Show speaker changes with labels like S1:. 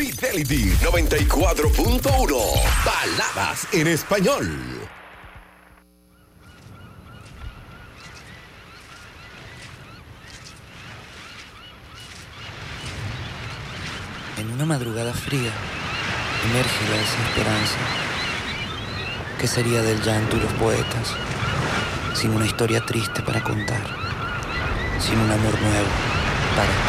S1: Fidelity 94.1. Baladas en español.
S2: En una madrugada fría emerge la desesperanza. ¿Qué sería del llanto y los poetas sin una historia triste para contar? Sin un amor nuevo para esperar.